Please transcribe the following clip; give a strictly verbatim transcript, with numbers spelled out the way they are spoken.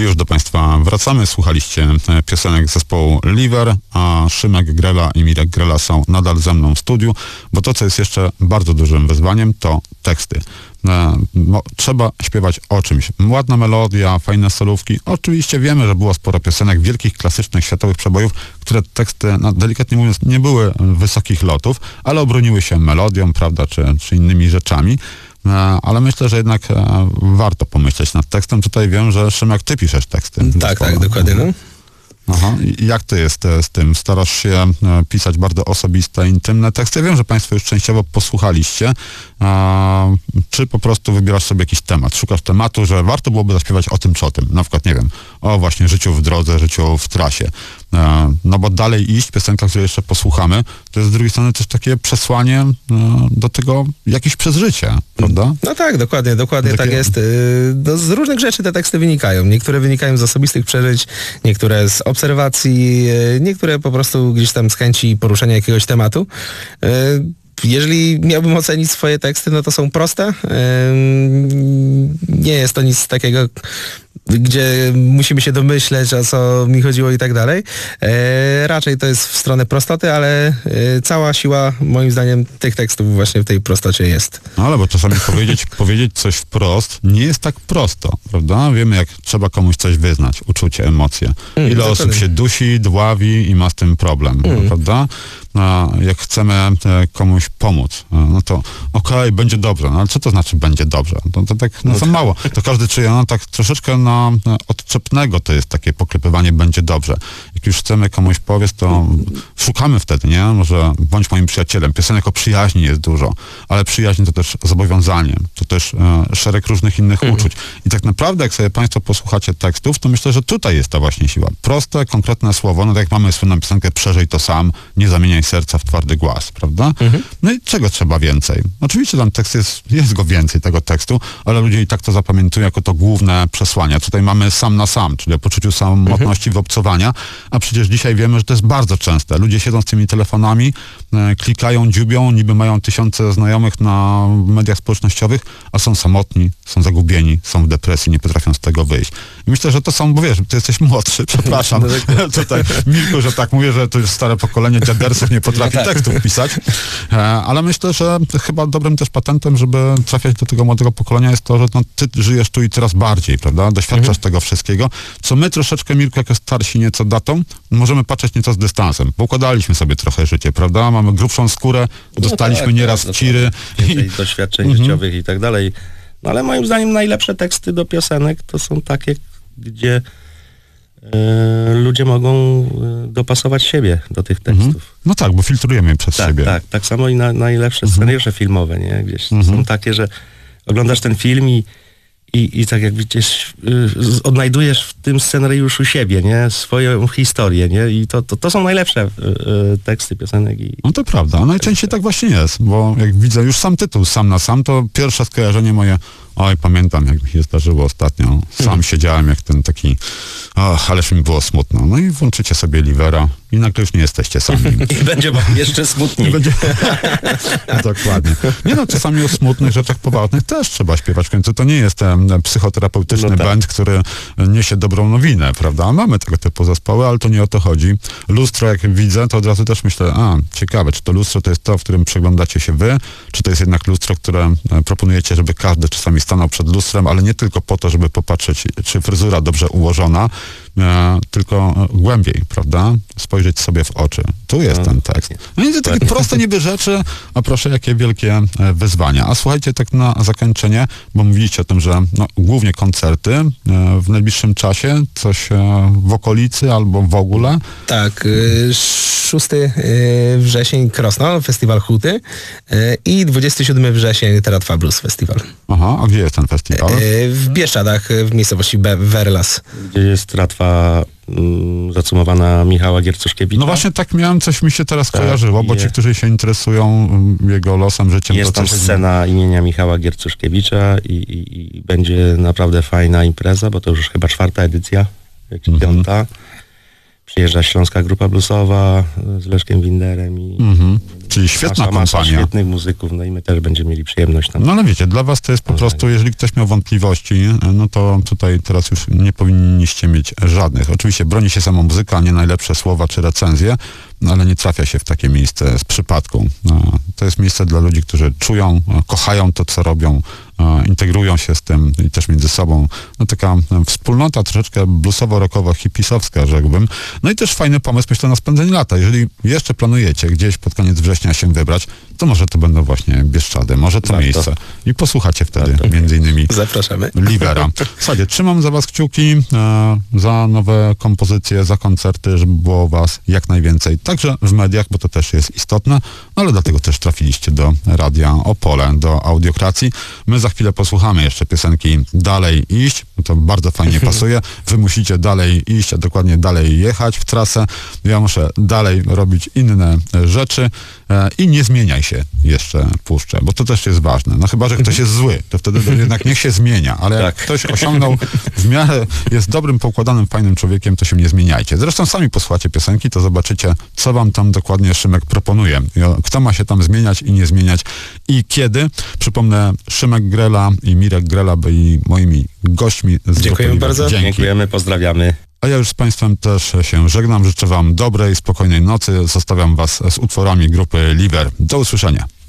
Już do Państwa wracamy. Słuchaliście piosenek zespołu Liver, a Szymek Grela i Mirek Grela są nadal ze mną w studiu, bo to, co jest jeszcze bardzo dużym wyzwaniem, to teksty. No, trzeba śpiewać o czymś. Ładna melodia, fajne solówki. Oczywiście wiemy, że było sporo piosenek wielkich, klasycznych, światowych przebojów, które teksty, no, delikatnie mówiąc, nie były wysokich lotów, ale obroniły się melodią, prawda, czy, czy innymi rzeczami. Ale myślę, że jednak e, warto pomyśleć nad tekstem. Tutaj wiem, że Szymek, ty piszesz teksty. Tak, tak, dokładnie. No. Aha. I jak to jest z tym? Starasz się e, pisać bardzo osobiste, intymne teksty? Wiem, że Państwo już częściowo posłuchaliście. E, czy po prostu wybierasz sobie jakiś temat? Szukasz tematu, że warto byłoby zaśpiewać o tym czy o tym? Na przykład, nie wiem, o właśnie życiu w drodze, życiu w trasie. E, no bo dalej iść, piosenka, której jeszcze posłuchamy, to jest z drugiej strony też takie przesłanie e, do tego jakieś przez życie, prawda? No tak, dokładnie, dokładnie takie... tak jest. No, z różnych rzeczy te teksty wynikają. Niektóre wynikają z osobistych przeżyć, niektóre z obserwacji, niektóre po prostu gdzieś tam z chęci poruszenia jakiegoś tematu. Jeżeli miałbym ocenić swoje teksty, no to są proste. Nie jest to nic takiego, gdzie musimy się domyśleć, o co mi chodziło i tak dalej. E, raczej to jest w stronę prostoty, ale e, cała siła, moim zdaniem, tych tekstów właśnie w tej prostocie jest. No ale bo czasami powiedzieć, powiedzieć coś wprost nie jest tak prosto, prawda? Wiemy, jak trzeba komuś coś wyznać, uczucie, emocje. Ile mm, osób się dusi, dławi i ma z tym problem, mm. prawda? No, jak chcemy komuś pomóc, no to okej, okay, będzie dobrze, no ale co to znaczy będzie dobrze? To, to tak no, za mało. To każdy czuje, no tak troszeczkę na, na odczepnego to jest takie poklepywanie będzie dobrze. Jak już chcemy komuś powiedzieć, to szukamy wtedy, nie? Może bądź moim przyjacielem. Piosenek o przyjaźni jest dużo, ale przyjaźń to też zobowiązanie, to też e, szereg różnych innych mhm. uczuć. I tak naprawdę, jak sobie Państwo posłuchacie tekstów, to myślę, że tutaj jest ta właśnie siła. Proste, konkretne słowo, no tak jak mamy słynną piosenkę przeżyj to sam, nie zamieniaj serca w twardy głaz, prawda? Mhm. No i czego trzeba więcej? Oczywiście tam tekst jest, jest go więcej, tego tekstu, ale ludzie i tak to zapamiętują jako to główne przesłanie. Tutaj mamy sam na sam, czyli o poczuciu samotności, mhm. wyobcowania, a przecież dzisiaj wiemy, że to jest bardzo częste. Ludzie siedzą z tymi telefonami, e, klikają, dziubią, niby mają tysiące znajomych na mediach społecznościowych, a są samotni, są zagubieni, są w depresji, nie potrafią z tego wyjść. I myślę, że to są, bo wiesz, ty jesteś młodszy, przepraszam, tutaj Milku, że tak mówię, że to jest stare pokolenie dziadersów, nie potrafi no tak. tekstów pisać, e, ale myślę, że chyba dobrym też patentem, żeby trafiać do tego młodego pokolenia jest to, że no, ty żyjesz tu i teraz bardziej, prawda? Doświadczasz mhm. tego wszystkiego, co my troszeczkę, Mirku, jako starsi nieco datą, możemy patrzeć nieco z dystansem. Poukładaliśmy sobie trochę życie, prawda? Mamy grubszą skórę, dostaliśmy no tak, nieraz tak, ciry. Więcej i... doświadczeń mhm. życiowych i tak dalej. No ale moim zdaniem najlepsze teksty do piosenek to są takie, gdzie e, ludzie mogą e, dopasować siebie do tych tekstów. Mhm. No tak, bo filtrujemy je przez tak, siebie. Tak, tak samo i na, najlepsze mhm. scenariusze filmowe, nie? Gdzieś mhm. są takie, że oglądasz ten film i I, I tak jak widzisz, y, odnajdujesz w tym scenariuszu siebie, nie? Swoją historię, nie? I to, to, to są najlepsze y, y, teksty piosenek. I... No to prawda, a najczęściej tak właśnie jest, bo jak widzę już sam tytuł, sam na sam, to pierwsze skojarzenie moje, oj, pamiętam, jak mi się zdarzyło ostatnio, sam hmm. siedziałem jak ten taki, och, ależ mi było smutno. No i włączycie sobie Livera i nagle już nie jesteście sami. I będzie wam jeszcze smutniej. Będzie... Dokładnie. Nie no, czasami o smutnych rzeczach poważnych też trzeba śpiewać. W końcu to nie jest ten psychoterapeutyczny no tak. band, który niesie dobrą nowinę, prawda? Mamy tego typu zespoły, ale to nie o to chodzi. Lustro, jak widzę, to od razu też myślę, a, ciekawe, czy to lustro to jest to, w którym przeglądacie się wy, czy to jest jednak lustro, które proponujecie, żeby każdy czasami stanął przed lustrem, ale nie tylko po to, żeby popatrzeć, czy fryzura dobrze ułożona, e, tylko głębiej, prawda? Spojrzeć sobie w oczy. Tu jest no, ten tekst. No i to takie proste niby rzeczy, a proszę, jakie wielkie wyzwania. A słuchajcie, tak na zakończenie, bo mówiliście o tym, że no, głównie koncerty e, w najbliższym czasie, coś e, w okolicy albo w ogóle. Tak, y, szósty wrzesień Krosno, Festiwal Huty y, i dwudziestego siódmego wrzesień Teratwa Blues Festiwal. Aha, a gdzie jest ten festiwal? Y, w Bieszczadach, w miejscowości Be- Werlas. Gdzie jest tratwa mm, zacumowana Michała Giercuszkiewicza. No właśnie tak miałem, coś mi się teraz tak, kojarzyło, bo je... ci, którzy się interesują jego losem, życiem... Jest to tam scena imienia Michała Giercuszkiewicza i, i, i będzie naprawdę fajna impreza, bo to już chyba czwarta edycja, czy piąta. Mm-hmm. Przyjeżdża Śląska Grupa Bluesowa z Leszkiem Winderem i... Mm-hmm. Czyli świetna masa, masa kompania. świetnych muzyków, no i my też będziemy mieli przyjemność tam. No ale wiecie, dla was to jest po prostu, jeżeli ktoś miał wątpliwości, no to tutaj teraz już nie powinniście mieć żadnych. Oczywiście broni się sama muzyka, a nie najlepsze słowa czy recenzje, no ale nie trafia się w takie miejsce z przypadku. To jest miejsce dla ludzi, którzy czują, kochają to, co robią, integrują się z tym i też między sobą. No taka wspólnota troszeczkę bluesowo-rockowo-hipisowska, rzekłbym. No i też fajny pomysł, myślę, na spędzenie lata. Jeżeli jeszcze planujecie gdzieś pod koniec września się wybrać, to może to będą właśnie Bieszczady, może to Warto. miejsce. I posłuchacie wtedy Warto. między innymi Zapraszamy. Livera. W zasadzie trzymam za was kciuki e, za nowe kompozycje, za koncerty, żeby było was jak najwięcej. Także w mediach, bo to też jest istotne, no ale dlatego też trafiliście do Radia Opole, do Audiokracji. My za chwilę posłuchamy jeszcze piosenki Dalej iść, bo to bardzo fajnie pasuje. Wy musicie dalej iść, a dokładnie dalej jechać w trasę. Ja muszę dalej robić inne rzeczy e, i nie zmieniaj się jeszcze puszczę, bo to też jest ważne. No chyba, że ktoś jest zły, to wtedy to jednak niech się zmienia, ale jak Tak. ktoś osiągnął w miarę, jest dobrym, poukładanym, fajnym człowiekiem, to się nie zmieniajcie. Zresztą sami posłuchacie piosenki, to zobaczycie, co wam tam dokładnie Szymek proponuje. Kto ma się tam zmieniać i nie zmieniać i kiedy. Przypomnę, Szymek Grela i Mirek Grela byli moimi gośćmi z Dziękujemy grupy Liver. bardzo. Dzięki. Dziękujemy, pozdrawiamy. A ja już z Państwem też się żegnam. Życzę Wam dobrej, spokojnej nocy. Zostawiam Was z utworami grupy Liver. Do usłyszenia.